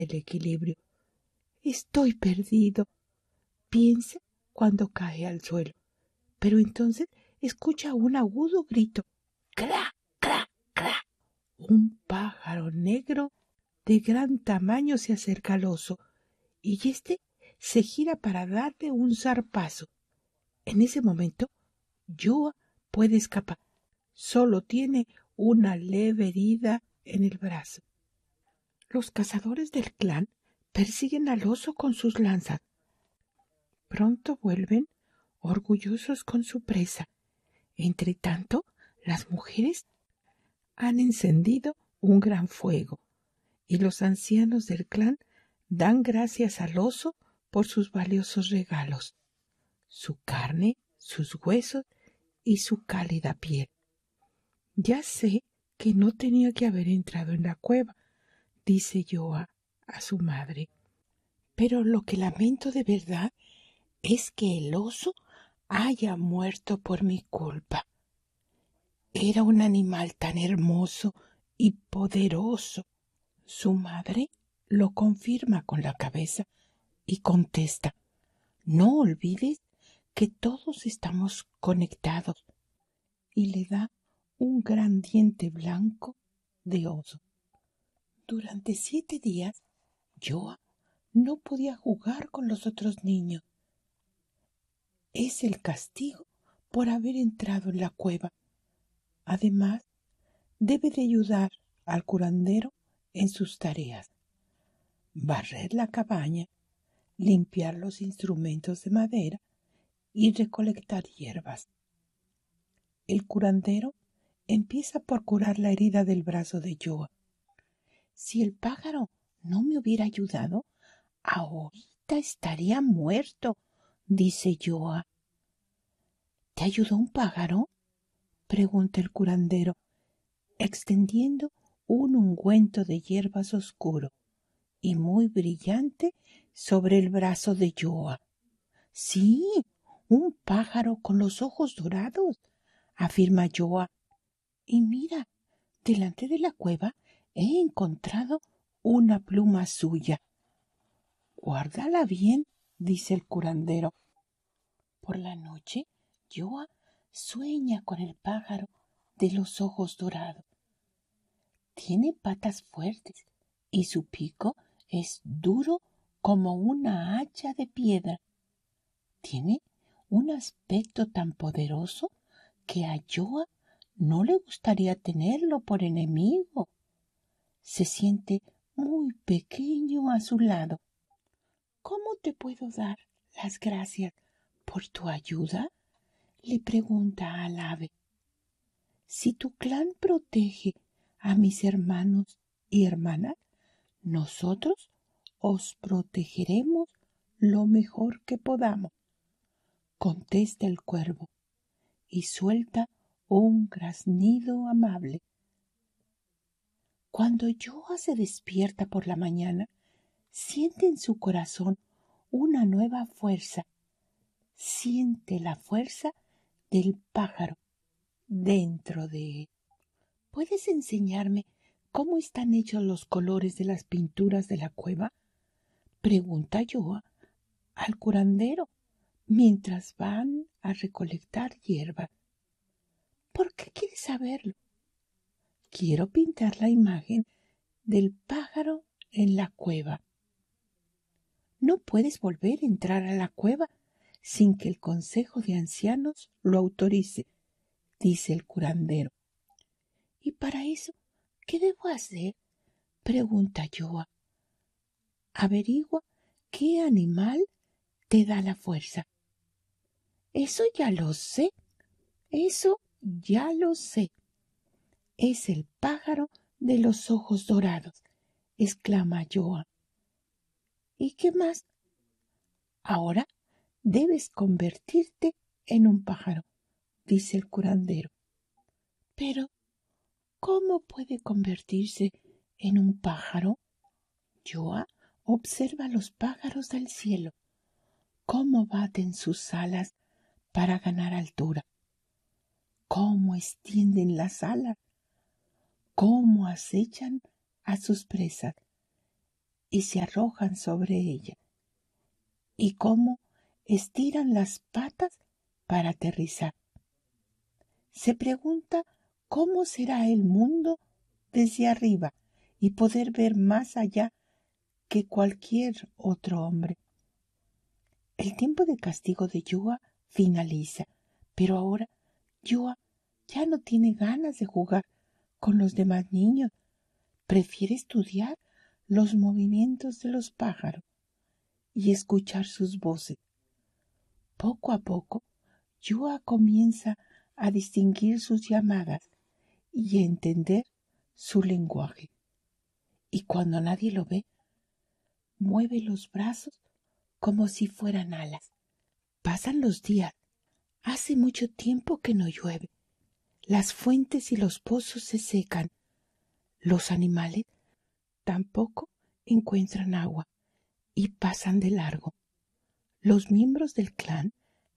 el equilibrio. Estoy perdido, piensa cuando cae al suelo, pero entonces escucha un agudo grito. ¡Cra, cra, cra! Un pájaro negro de gran tamaño se acerca al oso, y éste se gira para darle un zarpazo. En ese momento, Joa puede escapar. Solo tiene una leve herida en el brazo. Los cazadores del clan persiguen al oso con sus lanzas. Pronto vuelven, orgullosos con su presa. Entretanto, las mujeres han encendido un gran fuego, y los ancianos del clan dan gracias al oso por sus valiosos regalos, su carne, sus huesos y su cálida piel. Ya sé que no tenía que haber entrado en la cueva, dice Joa a su madre, pero lo que lamento de verdad es que el oso haya muerto por mi culpa. Era un animal tan hermoso y poderoso. Su madre lo confirma con la cabeza y contesta: no olvides que todos estamos conectados, y le da un gran diente blanco de oso. Durante 7 días, Joa no podía jugar con los otros niños. Es el castigo por haber entrado en la cueva. Además, debe de ayudar al curandero en sus tareas: barrer la cabaña, limpiar los instrumentos de madera y recolectar hierbas. El curandero empieza por curar la herida del brazo de Joa. Si el pájaro no me hubiera ayudado, ahorita estaría muerto, dice Joa. ¿Te ayudó un pájaro?, pregunta el curandero, extendiendo un ungüento de hierbas oscuro y muy brillante sobre el brazo de Joa. Sí, un pájaro con los ojos dorados, afirma Joa. Y mira, delante de la cueva he encontrado una pluma suya. Guárdala bien, dice el curandero. Por la noche, Joa sueña con el pájaro de los ojos dorados. Tiene patas fuertes y su pico es duro como una hacha de piedra. Tiene un aspecto tan poderoso que a Joa no le gustaría tenerlo por enemigo. Se siente muy pequeño a su lado. ¿Cómo te puedo dar las gracias por tu ayuda?, le pregunta al ave. Si tu clan protege a mis hermanos y hermanas, nosotros os protegeremos lo mejor que podamos, contesta el cuervo, y suelta un graznido amable. Cuando Joa se despierta por la mañana, siente en su corazón una nueva fuerza. Siente la fuerza del pájaro dentro de él. ¿Puedes enseñarme cómo están hechos los colores de las pinturas de la cueva?, pregunta Joa al curandero mientras van a recolectar hierba. ¿Por qué quieres saberlo? Quiero pintar la imagen del pájaro en la cueva. No puedes volver a entrar a la cueva sin que el consejo de ancianos lo autorice, dice el curandero. ¿Y para eso qué debo hacer?, pregunta Joa. Averigua qué animal te da la fuerza. Eso ya lo sé, Es el pájaro de los ojos dorados, exclama Joa. ¿Y qué más? Ahora debes convertirte en un pájaro, dice el curandero. Pero, ¿cómo puede convertirse en un pájaro? Joa observa los pájaros del cielo, cómo baten sus alas para ganar altura, cómo extienden las alas, cómo acechan a sus presas y se arrojan sobre ella, y cómo estiran las patas para aterrizar. Se pregunta cómo será el mundo desde arriba y poder ver más allá que cualquier otro hombre. El tiempo de castigo de Yoa finaliza, pero ahora Yoa ya no tiene ganas de jugar con los demás niños. Prefiere estudiar los movimientos de los pájaros y escuchar sus voces. Poco a poco, Yoa comienza a distinguir sus llamadas y a entender su lenguaje. Y cuando nadie lo ve, mueve los brazos como si fueran alas. Pasan los días. Hace mucho tiempo que no llueve. Las fuentes y los pozos se secan. Los animales tampoco encuentran agua y pasan de largo. Los miembros del clan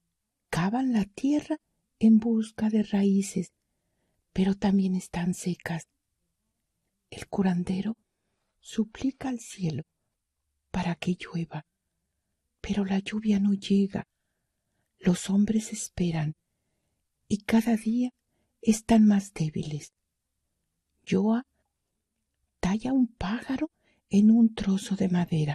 cavan la tierra en busca de raíces, pero también están secas. El curandero suplica al cielo para que llueva, pero la lluvia no llega. Los hombres esperan y cada día están más débiles. Yoa talla un pájaro en un trozo de madera.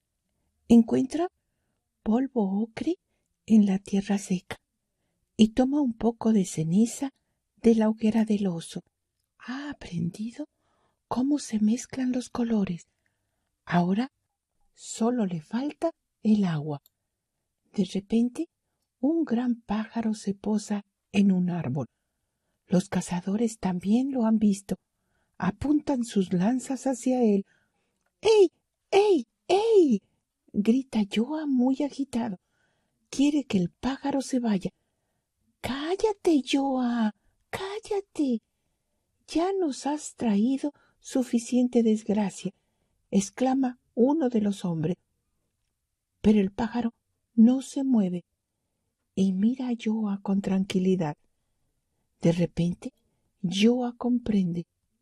Encuentra polvo ocre en la tierra seca y toma un poco de ceniza de la hoguera del oso. Ha aprendido cómo se mezclan los colores. Ahora solo le falta el agua. De repente, un gran pájaro se posa en un árbol. Los cazadores también lo han visto. Apuntan sus lanzas hacia él. ¡Ey! ¡Ey! ¡Ey! Grita Yoa muy agitado. Quiere que el pájaro se vaya. ¡Cállate, Yoa! ¡Cállate! Ya nos has traído suficiente desgracia, exclama uno de los hombres. Pero el pájaro no se mueve y mira a Yoa con tranquilidad. De repente, Yoa comprende.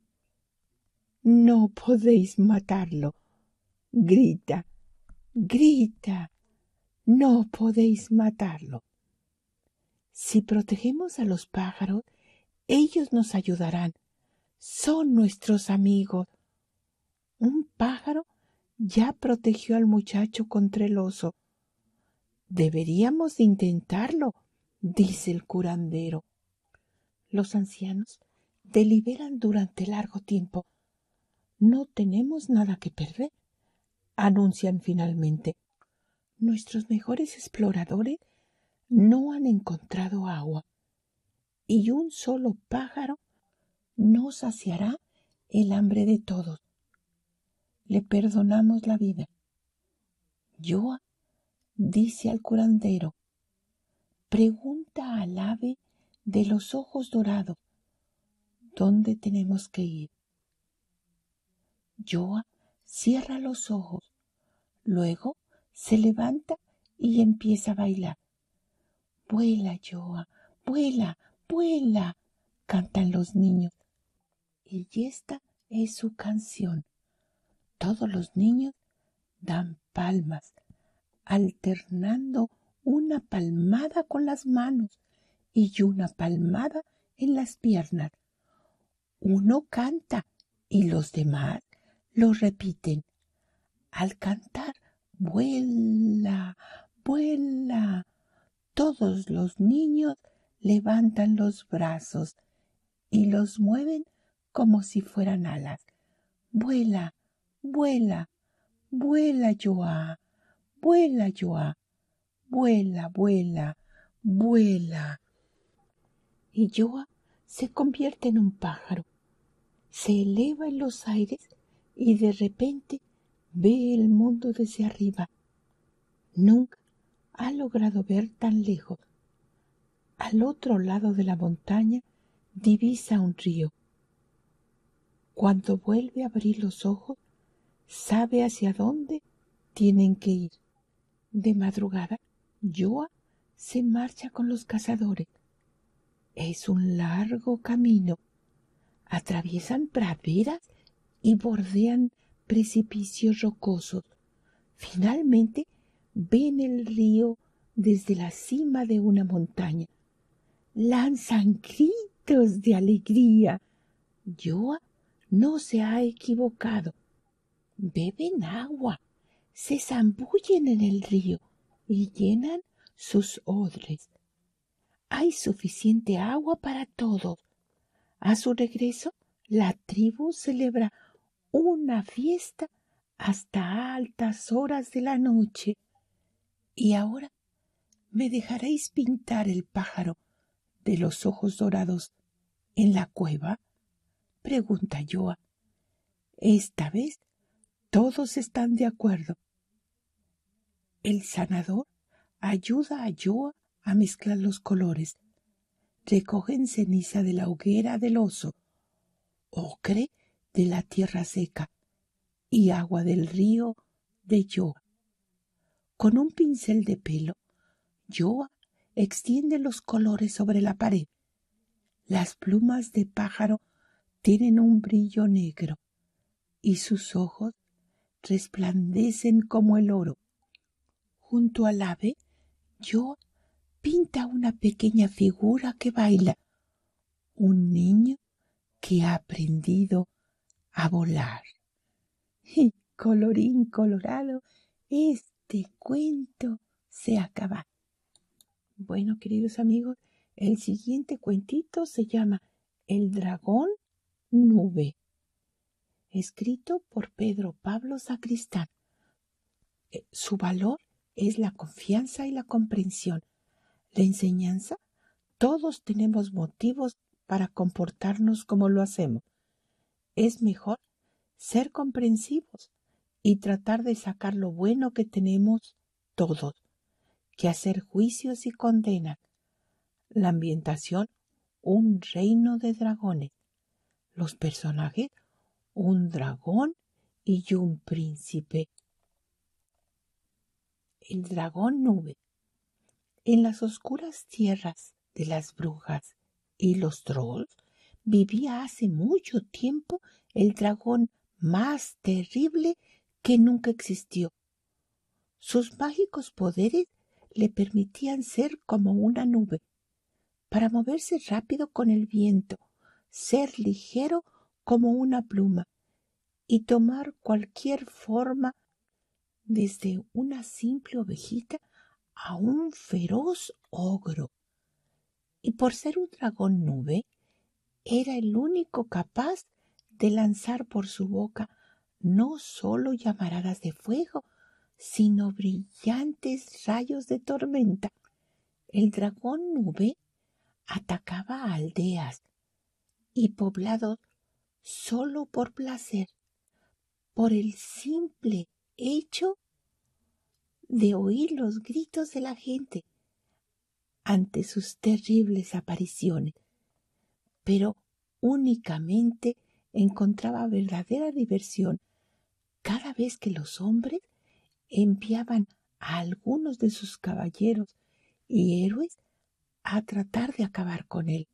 No podéis matarlo. Grita, grita. No podéis matarlo. Si protegemos a los pájaros, ellos nos ayudarán. Son nuestros amigos. Un pájaro ya protegió al muchacho contra el oso. Deberíamos de intentarlo, dice el curandero. Los ancianos deliberan durante largo tiempo. No tenemos nada que perder, anuncian finalmente. Nuestros mejores exploradores no han encontrado agua y un solo pájaro no saciará el hambre de todos. Le perdonamos la vida. Yoa dice al curandero, pregunta al ave de los ojos dorados, ¿dónde tenemos que ir? Yoa cierra los ojos, luego se levanta y empieza a bailar. Vuela, Yoa, vuela, vuela, cantan los niños. Y esta es su canción. Todos los niños dan palmas, alternando una palmada con las manos y una palmada en las piernas. Uno canta y los demás lo repiten. Al cantar, vuela, vuela. Todos los niños levantan los brazos y los mueven como si fueran alas. Vuela, vuela, vuela, Yoa, vuela, Yoa, vuela, vuela, vuela. Y Yoa se convierte en un pájaro. Se eleva en los aires y de repente ve el mundo desde arriba. Nunca ha logrado ver tan lejos. Al otro lado de la montaña divisa un río. Cuando vuelve a abrir los ojos, sabe hacia dónde tienen que ir. De madrugada, Yoa se marcha con los cazadores. Es un largo camino. Atraviesan praderas y bordean precipicios rocosos. Finalmente ven el río desde la cima de una montaña. Lanzan gritos de alegría. Joa no se ha equivocado. Beben agua, se zambullen en el río y llenan sus odres. Hay suficiente agua para todos. A su regreso, la tribu celebra una fiesta hasta altas horas de la noche. Y ahora me dejaréis pintar el pájaro de los ojos dorados en la cueva, pregunta Joa. Esta vez todos están de acuerdo. El sanador ayuda a Joa a mezclar los colores. Recogen ceniza de la hoguera del oso, ocre de la tierra seca y agua del río de Joa. Con un pincel de pelo, Joa extiende los colores sobre la pared. Las plumas de pájaro tienen un brillo negro y sus ojos resplandecen como el oro. Junto al ave, Joa pinta una pequeña figura que baila, un niño que ha aprendido a volar. Y colorín colorado, este cuento se acaba. Bueno, queridos amigos, el siguiente cuentito se llama El dragón nube, escrito por Pedro Pablo Sacristán. Su valor es la confianza y la comprensión. La enseñanza: todos tenemos motivos para comportarnos como lo hacemos. Es mejor ser comprensivos y tratar de sacar lo bueno que tenemos todos, que hacer juicios y condenas. La ambientación: un reino de dragones. Los personajes: un dragón y un príncipe. El dragón nube. En las oscuras tierras de las brujas y los trolls vivía hace mucho tiempo el dragón más terrible que nunca existió. Sus mágicos poderes le permitían ser como una nube, para moverse rápido con el viento, ser ligero como una pluma y tomar cualquier forma, desde una simple ovejita a un feroz ogro. Y por ser un dragón nube, era el único capaz de lanzar por su boca no solo llamaradas de fuego, sino brillantes rayos de tormenta. El dragón nube atacaba a aldeas y poblados solo por placer, por el simple hecho de oír los gritos de la gente ante sus terribles apariciones, pero únicamente encontraba verdadera diversión cada vez que los hombres enviaban a algunos de sus caballeros y héroes a tratar de acabar con él.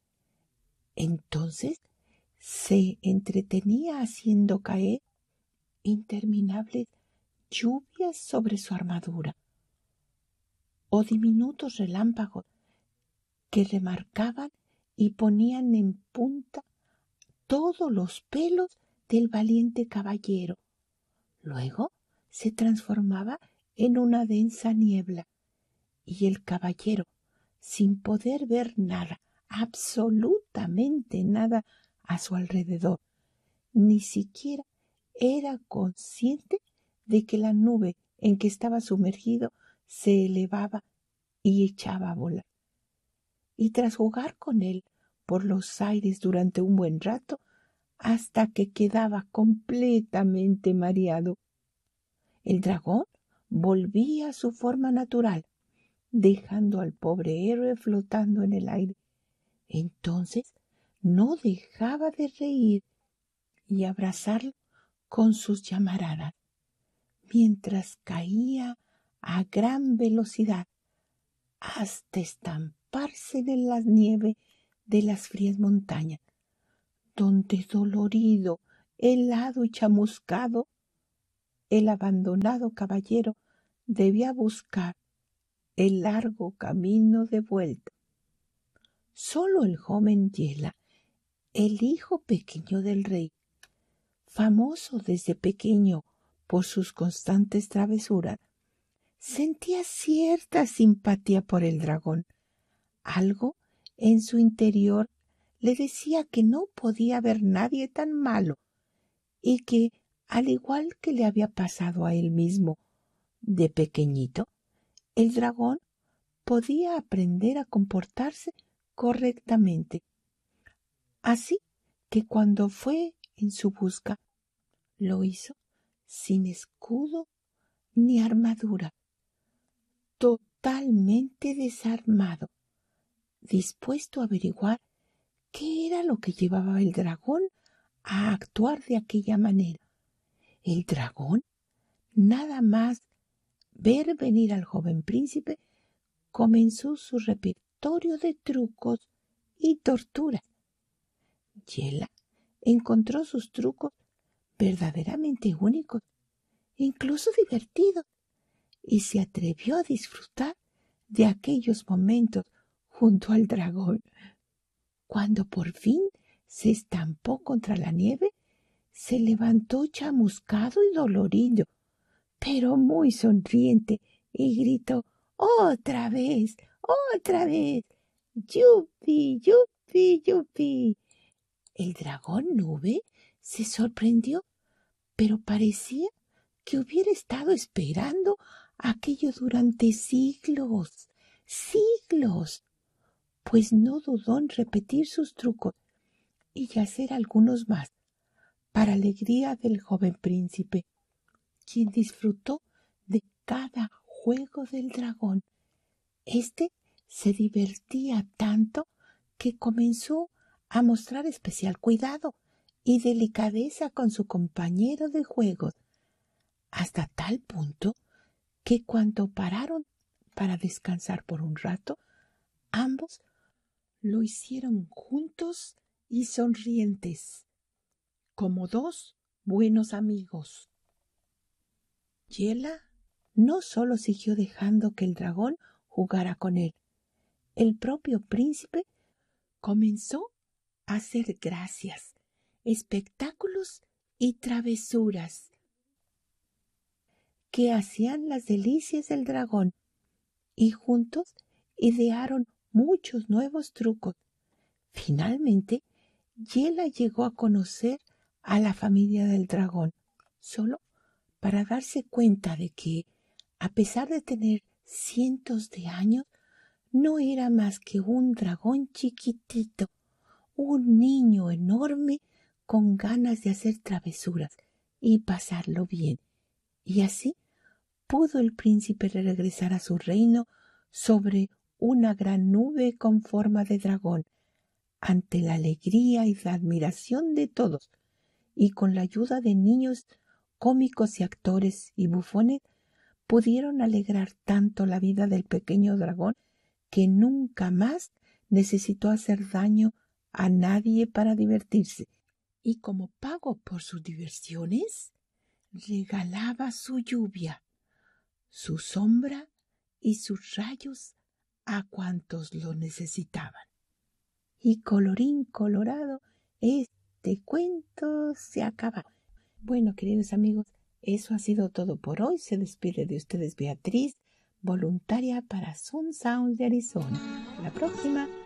Entonces se entretenía haciendo caer interminables lluvias sobre su armadura, o diminutos relámpagos que remarcaban y ponían en punta todos los pelos del valiente caballero. Luego se transformaba en una densa niebla, y el caballero, sin poder ver nada, absolutamente nada a su alrededor, ni siquiera era consciente de que la nube en que estaba sumergido se elevaba y echaba a volar. Y tras jugar con él por los aires durante un buen rato, hasta que quedaba completamente mareado, el dragón volvía a su forma natural, dejando al pobre héroe flotando en el aire. Entonces no dejaba de reír y abrazarlo con sus llamaradas, mientras caía a gran velocidad hasta estamparse en la nieve de las frías montañas, donde dolorido helado y chamuscado, el abandonado caballero debía buscar el largo camino de vuelta. Solo el joven Yela, el hijo pequeño del rey, famoso desde pequeño por sus constantes travesuras, sentía cierta simpatía por el dragón. Algo en su interior le decía que no podía haber nadie tan malo y que, al igual que le había pasado a él mismo de pequeñito, el dragón podía aprender a comportarse correctamente. Así que cuando fue en su busca, lo hizo sin escudo ni armadura, totalmente desarmado, dispuesto a averiguar qué era lo que llevaba el dragón a actuar de aquella manera. El dragón, nada más ver venir al joven príncipe, comenzó su repertorio de trucos y torturas. Yela encontró sus trucos verdaderamente únicos, incluso divertidos, y se atrevió a disfrutar de aquellos momentos junto al dragón. Cuando por fin se estampó contra la nieve, se levantó chamuscado y dolorido, pero muy sonriente, y gritó: ¡Otra vez! ¡Otra vez! ¡Yupi, yupi, yupi! El dragón Nube se sorprendió, pero parecía que hubiera estado esperando aquello durante siglos, siglos, pues no dudó en repetir sus trucos y hacer algunos más, para alegría del joven príncipe, quien disfrutó de cada juego del dragón. Este se divertía tanto que comenzó a mostrar especial cuidado y delicadeza con su compañero de juegos, hasta tal punto que cuando pararon para descansar por un rato, ambos lo hicieron juntos y sonrientes, como dos buenos amigos. Yela no solo siguió dejando que el dragón jugara con él, el propio príncipe comenzó a hacer gracias, espectáculos y travesuras que hacían las delicias del dragón, y juntos idearon muchos nuevos trucos. Finalmente, Yela llegó a conocer a la familia del dragón, solo para darse cuenta de que, a pesar de tener cientos de años, no era más que un dragón chiquitito, un niño enorme con ganas de hacer travesuras y pasarlo bien. Y así pudo el príncipe regresar a su reino sobre una gran nube con forma de dragón, ante la alegría y la admiración de todos, y con la ayuda de niños cómicos y actores y bufones, pudieron alegrar tanto la vida del pequeño dragón que nunca más necesitó hacer daño a nadie para divertirse. Y como pago por sus diversiones, regalaba su lluvia, su sombra y sus rayos a cuantos lo necesitaban. Y colorín colorado, este cuento se acaba. Bueno, queridos amigos, eso ha sido todo por hoy. Se despide de ustedes Beatriz, voluntaria para Sun Sounds de Arizona. Hasta la próxima.